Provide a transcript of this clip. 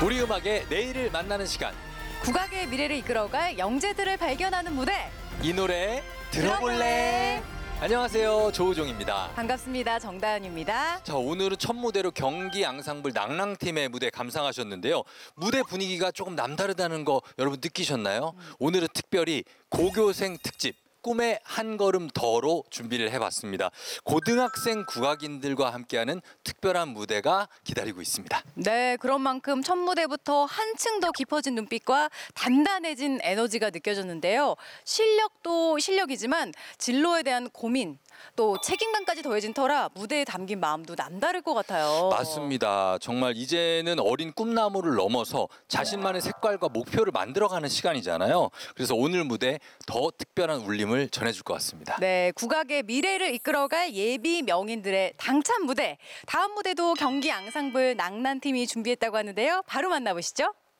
우리 음악의 내일을 만나는 시간. 국악의 미래를 이끌어갈 영재들을 발견하는 무대. 이 노래 들어볼래? 안녕하세요, 조우종입니다. 반갑습니다. 정다은입니다. 자, 오늘은 첫 무대로 경기 앙상블 낭랑팀의 무대 감상하셨는데요. 무대 분위기가 조금 남다르다는 거 여러분 느끼셨나요? 오늘은 특별히 고교생 특집 꿈의 한 걸음 더로 준비를 해봤습니다. 고등학생 국악인들과 함께하는 특별한 무대가 기다리고 있습니다. 네, 그런 만큼 첫 무대부터 한층 더 깊어진 눈빛과 단단해진 에너지가 느껴졌는데요. 실력도 실력이지만 진로에 대한 고민, 또 책임감까지 더해진 터라 무대에 담긴 마음도 남다를 것 같아요. 맞습니다. 정말 이제는 어린 꿈나무를 넘어서 자신만의 색깔과 목표를 만들어가는 시간이잖아요. 그래서 오늘 무대 더 특별한 울림을 전해줄 것 같습니다. 네, 국악의 미래를 이끌어갈 예비 명인들의 당찬 무대. 다음 무대도 경기 앙상블 낭란팀이 준비했다고 하는데요. 바로 만나보시죠.